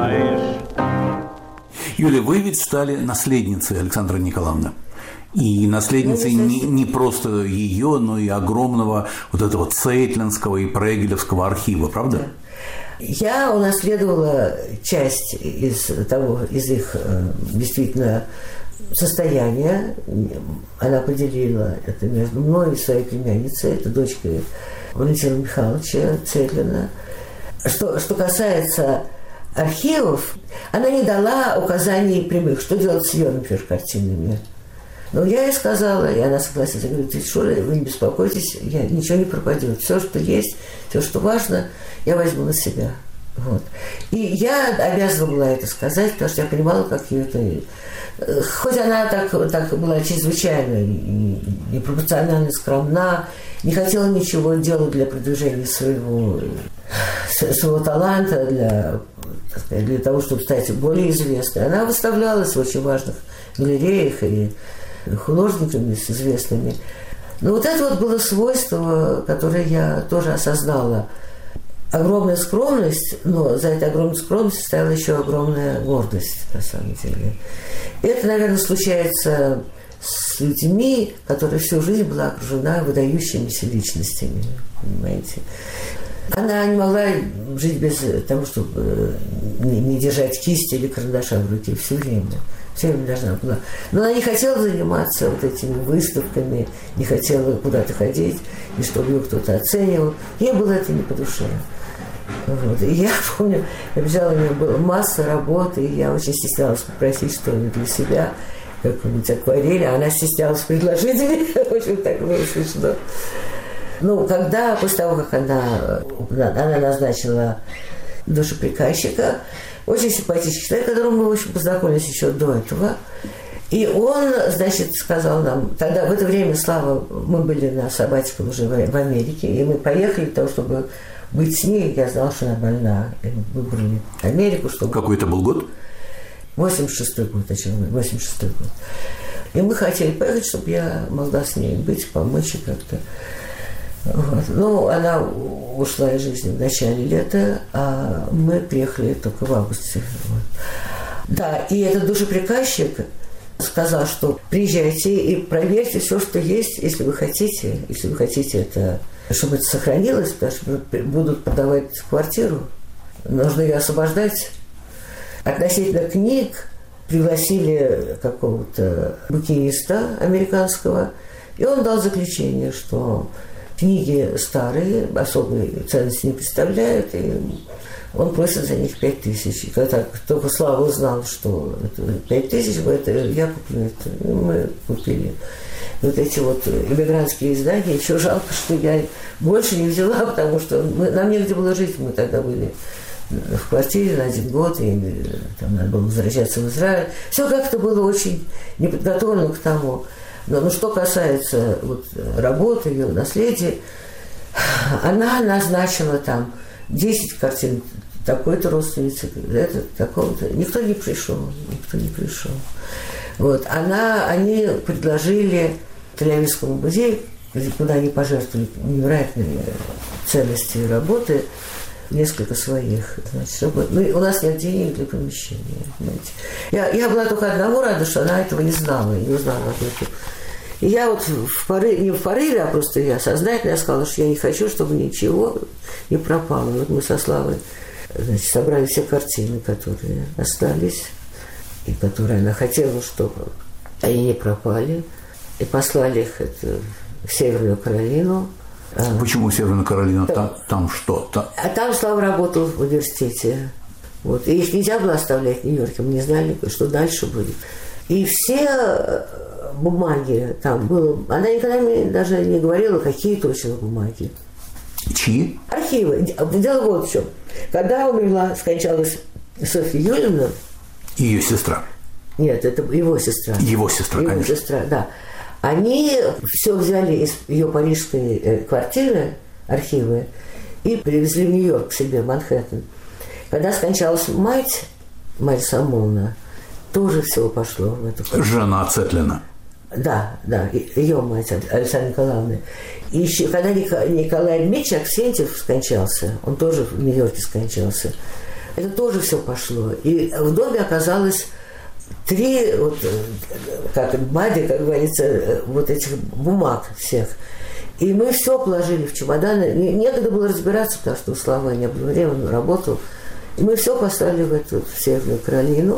знаешь. Юлия, вы ведь стали наследницей Александры Николаевны. И наследницей не просто ее, но и огромного вот этого Цейтлинского и Прегелевского архива, правда? Да. Я унаследовала часть из их действительно состояния. Она поделила это между мной и своей племянницей, это дочкой Валентина Михайловича Цейтлина. Что касается архивов, она не дала указаний прямых, что делать с ее, например, картинами. Но я ей сказала, и она согласилась. Я говорю: Шура, вы не беспокойтесь, ничего не пропадет. Все, что есть, все, что важно, я возьму на себя. Вот. И я обязана была это сказать, потому что я понимала, как ее это... Хоть она так была чрезвычайно непропорционально скромна, не хотела ничего делать для продвижения своего таланта, для того, чтобы стать более известной. Она выставлялась в очень важных галереях и художниками с известными. Но вот это вот было свойство, которое я тоже осознала. Огромная скромность, но за этой огромной скромностью стояла еще огромная гордость, на самом деле. Это, наверное, случается с людьми, которые всю жизнь была окружена выдающимися личностями, понимаете. Она не могла жить без того, чтобы не держать кисти или карандаша в руке все время. Все время должна была. Но она не хотела заниматься вот этими выставками, не хотела куда-то ходить, и чтобы ее кто-то оценивал. Ей было это не по душе. Вот. И я помню, я бежала, у меня была масса работы, и я очень стеснялась попросить что-нибудь для себя, какую-нибудь акварель, а она стеснялась предложить мне. В общем, так было смешно. Ну, после того, как она назначила душеприказчика, очень симпатичный человек, с которым мы, в общем, познакомились еще до этого. И он, значит, сказал нам, тогда в это время, Слава, мы были на сабатикал уже в Америке, и мы поехали для того, чтобы быть с ней. Я знала, что она больна. И мы выбрали Америку, чтобы... Какой это был год? 86-й год, 86-й год. И мы хотели поехать, чтобы я могла с ней быть, помочь ей как-то. Вот. Ну, она ушла из жизни в начале лета, а мы приехали только в августе. Вот. Да, и этот душеприказчик сказал, что приезжайте и проверьте все, что есть, если вы хотите это, чтобы это сохранилось, потому что будут продавать квартиру, нужно ее освобождать. Относительно книг пригласили какого-то букиниста американского, и он дал заключение, что книги старые, особой ценности не представляют, и он просит за них 5000. И когда только Слава узнал, что это 5000, я куплю это. И мы купили вот эти вот эмигрантские издания. Еще жалко, что я больше не взяла, потому что нам негде было жить. Мы тогда были в квартире на 1 год, и там надо было возвращаться в Израиль. Все как-то было очень неподготовлено к тому. Но что касается вот работы, ее наследия, она назначила там 10 картин такой-то родственницы, такого-то. Никто не пришел. Вот. Они предложили Тель-Авивскому музею, куда они пожертвовали невероятные ценности работы, несколько своих. Значит, у нас нет денег для помещения. Я была только одному рада, что она этого не знала, не узнала об этом. И я вот не в порыве, а просто я сознательно сказала, что я не хочу, чтобы ничего не пропало. Вот мы со Славой, значит, собрали все картины, которые остались, и которые она хотела, чтобы они не пропали, и послали их в Северную Каролину. Почему Северная Каролина? Там что? А там Слава работал в университете. Вот. И их нельзя было оставлять в Нью-Йорке. Мы не знали, что дальше будет. И все бумаги там было... Она никогда мне даже не говорила, какие точно бумаги. Чьи? Архивы. Дело вот в чем. Когда умерла, скончалась Софья Юрьевна... Ее сестра. Нет, это его сестра. Его сестра, конечно. Его сестра, да. Они все взяли из ее парижской квартиры, архивы, и привезли в Нью-Йорк к себе, в Манхэттен. Когда скончалась мать Самоновна, тоже все пошло в эту квартиру. Жена Цейтлина. Да, ее мать, Александра Николаевна. И еще, когда Николай Дмитриевич Аксентьев скончался, он тоже в Нью-Йорке скончался, это тоже все пошло. И в доме оказалось 3, вот, как бади, как говорится, вот этих бумаг всех. И мы все положили в чемоданы. Некогда было разбираться, потому что у Славы не было времени, он работал. И мы все поставили в Северную Каролину.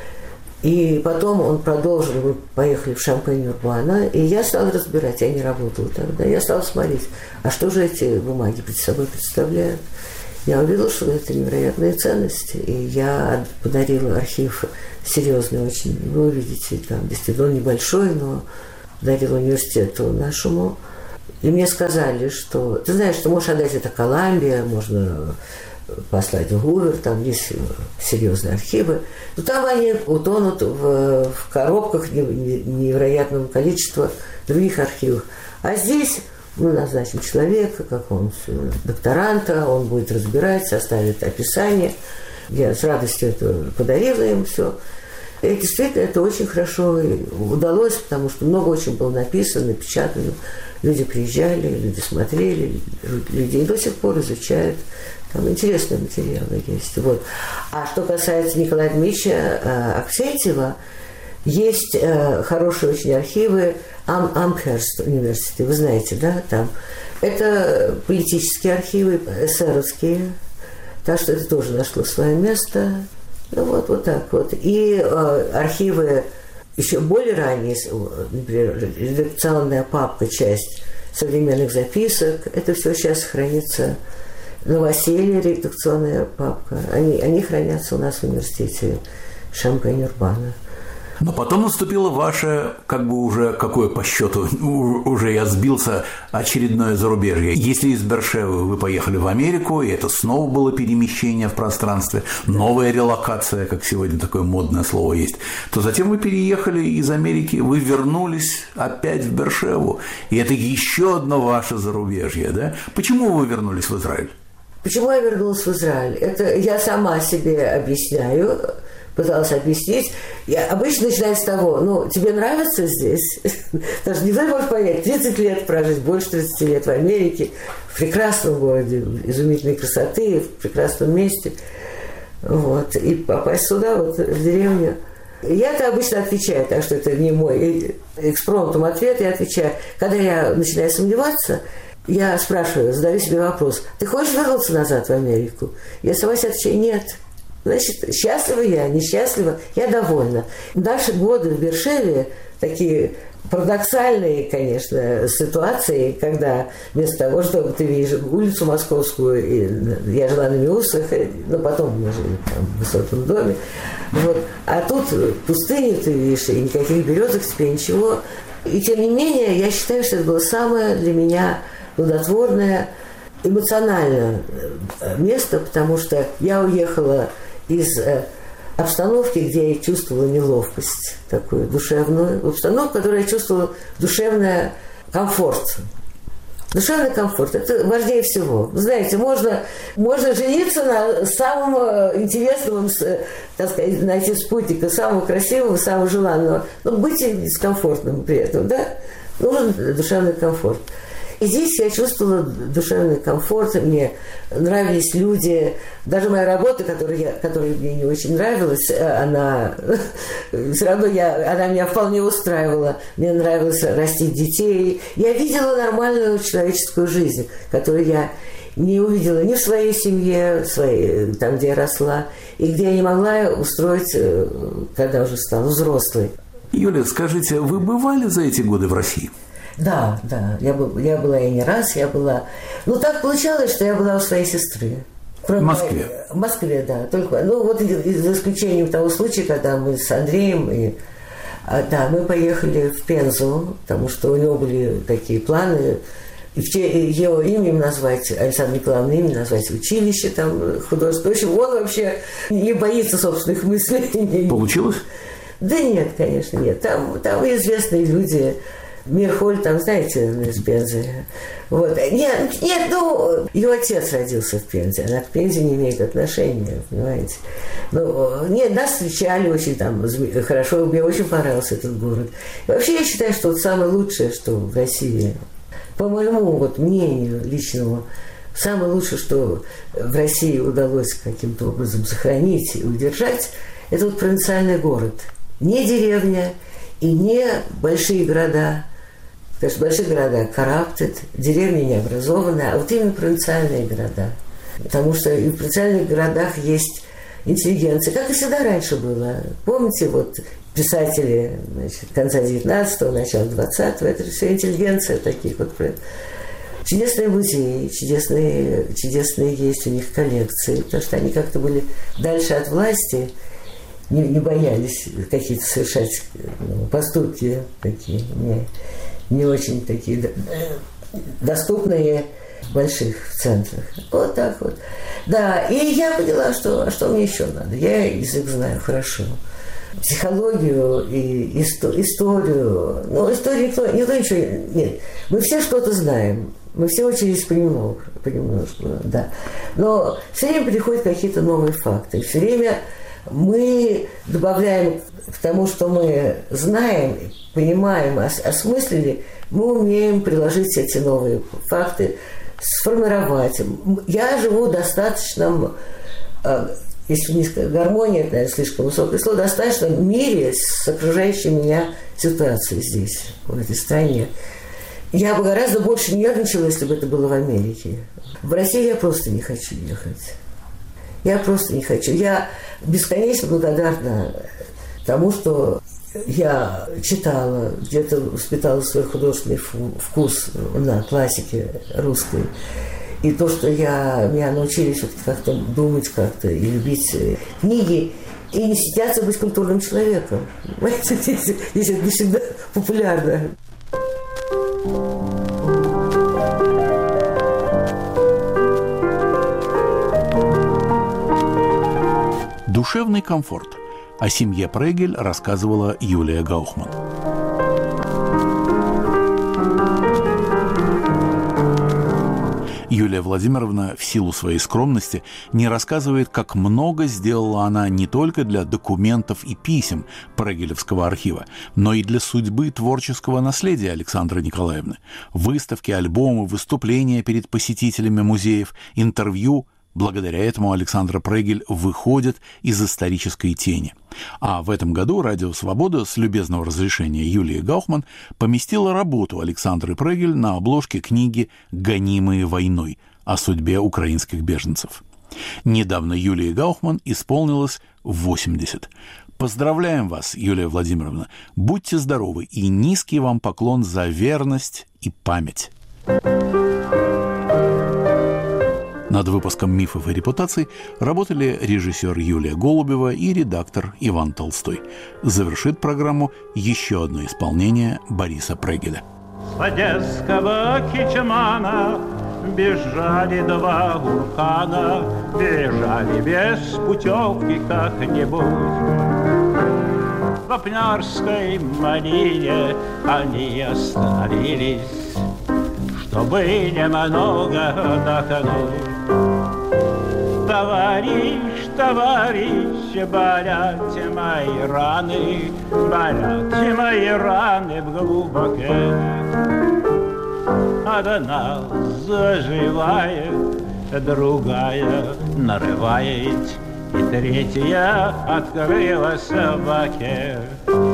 И потом он продолжил, мы поехали в Шампейн-Урбана, и я стала разбирать, я не работала тогда. Я стала смотреть, а что же эти бумаги перед собой представляют. Я увидела, что это невероятные ценности. И я подарила архив серьезный очень. Вы увидите, там действительно он небольшой, но подарила университету нашему. И мне сказали, что ты знаешь, ты можешь отдать это Колумбия, можно послать в Гувер, там есть серьезные архивы. Но там они утонут в коробках невероятного количества других архивов. А здесь мы назначим человека, какого-нибудь докторанта, он будет разбирать, составит описание. Я с радостью это подарила им все. И действительно, это очень хорошо удалось, потому что много очень было написано, напечатано. Люди приезжали, люди смотрели, люди до сих пор изучают. Там интересные материалы есть. Вот. А что касается Николая Дмитриевича Аксентьева, есть хорошие очень архивы Амхерст университета, вы знаете, да, там. Это политические архивы, эсеровские, так что это тоже нашло свое место. Ну вот так вот. И архивы еще более ранние, например, редакционная папка, часть современных записок, это все сейчас хранится. Новоселье, редакционная папка, они хранятся у нас в университете Шампейн-Урбана. Но потом наступило ваше, как бы уже, какое по счету, уже я сбился, очередное зарубежье. Если из Бершевы вы поехали в Америку, и это снова было перемещение в пространстве, новая релокация, как сегодня такое модное слово есть, то затем вы переехали из Америки, вы вернулись опять в Бершеву, и это еще одно ваше зарубежье, да? Почему вы вернулись в Израиль? Почему я вернулась в Израиль? Это я сама себе объясняю, пыталась объяснить. Я обычно начинаю с того, тебе нравится здесь? Потому что никто не может понять, 30 лет прожить, больше 30 лет в Америке, в прекрасном городе, изумительной красоты, в прекрасном месте. Вот. И попасть сюда, вот, в деревню. Я-то обычно отвечаю, так что это не мой экспромтум ответ, я отвечаю. Когда я начинаю сомневаться, я спрашиваю, задаю себе вопрос, ты хочешь вернуться назад в Америку? Я сама себе отвечаю, нет. Значит, счастлива я, несчастлива, я довольна. Наши годы в Бершеве такие парадоксальные, конечно, ситуации, когда вместо того, чтобы ты видишь улицу Московскую, и я жила на Миусах, но потом мы жили там в высоком доме, вот, а тут пустыню ты видишь, и никаких березок тебе, ничего. И тем не менее, я считаю, что это было самое для меня плодотворное, эмоциональное место, потому что я уехала из обстановки, где я чувствовала неловкость, такую душевную обстановку, в которой я чувствовала душевный комфорт. Душевный комфорт – это важнее всего. Вы знаете, можно жениться на самом интересном, так сказать, найти спутника, самого красивого, самого желанного, но быть дискомфортным при этом, да? Нужен душевный комфорт. И здесь я чувствовала душевный комфорт, мне нравились люди, даже моя работа, которая мне не очень нравилась, она все равно она меня вполне устраивала, мне нравилось растить детей. Я видела нормальную человеческую жизнь, которую я не увидела ни в своей семье, там, где я росла, и где я не могла устроить, когда уже стала взрослой. Юля, скажите, вы бывали за эти годы в России? Да, я была и не раз, я была... так получалось, что я была у своей сестры. В Москве? В Москве, да. Только, за исключением того случая, когда мы с Андреем, мы поехали в Пензу, потому что у него были такие планы, его именем назвать, Александра Николаевна именем назвать училище там художественное. В общем, он вообще не боится собственных мыслей. Получилось? Да нет, конечно, нет. Там известные люди... Мирхоль, там, знаете, из Пензы. Вот. Нет, ее отец родился в Пензе. Она к Пензе не имеет отношения, понимаете. Нет, нас встречали очень там хорошо, мне очень понравился этот город. И вообще я считаю, что самое лучшее, что в России, по моему мнению личному, самое лучшее, что в России удалось каким-то образом сохранить и удержать, это вот провинциальный город. Не деревня и не большие города. Потому что большие города corrupted, деревни необразованные, а вот именно провинциальные города. Потому что и в провинциальных городах есть интеллигенция, как и всегда раньше было. Помните, вот писатели, значит, конца 19-го, начала 20-го, это же все интеллигенция таких вот. Чудесные музеи, чудесные есть у них коллекции, потому что они как-то были дальше от власти, не боялись какие-то совершать поступки такие, не очень такие доступные в больших центрах. Вот так вот. Да, и я поняла, что мне еще надо. Я язык знаю хорошо. Психологию и историю. Ну, историю никто ничего... Нет, мы все что-то знаем. Мы все учились понемножку, да. Но все время приходят какие-то новые факты. Все время мы добавляем к тому, что мы знаем, понимаем, осмыслили, мы умеем приложить эти новые факты, сформировать. Я живу в достаточном, если не сказать, гармония, это, наверное, слишком высокое слово, в достаточном мире с окружающей меня ситуацией здесь, в этой стране. Я бы гораздо больше нервничала, если бы это было в Америке. В Россию я просто не хочу ехать. Я просто не хочу. Я бесконечно благодарна тому, что я читала, где-то воспитала свой художественный вкус на классике русской. И то, что меня научились вот как-то думать как-то и любить книги, и не стесняться быть культурным человеком. Здесь это не всегда популярно. Душевный комфорт. О семье Прегель рассказывала Юлия Гаухман. Юлия Владимировна в силу своей скромности не рассказывает, как много сделала она не только для документов и писем Прегелевского архива, но и для судьбы творческого наследия Александры Николаевны. Выставки, альбомы, выступления перед посетителями музеев, интервью. Благодаря этому Александра Прегель выходит из исторической тени. А в этом году «Радио Свобода» с любезного разрешения Юлии Гаухман поместила работу Александры Прегель на обложке книги «Гонимые войной» о судьбе украинских беженцев. Недавно Юлии Гаухман исполнилось 80. Поздравляем вас, Юлия Владимировна. Будьте здоровы и низкий вам поклон за верность и память. Над выпуском «Мифов и репутаций» работали режиссер Юлия Голубева и редактор Иван Толстой. Завершит программу еще одно исполнение Бориса Прегеля. С одесского Кичмана бежали два гуркана, бежали без путевки как-нибудь. В Вапнярской малине они остановились, чтобы немного отдохнуть. Товарищ, болят мои раны в глубоке. Одна заживает, другая нарывает, и третья открылась в боке.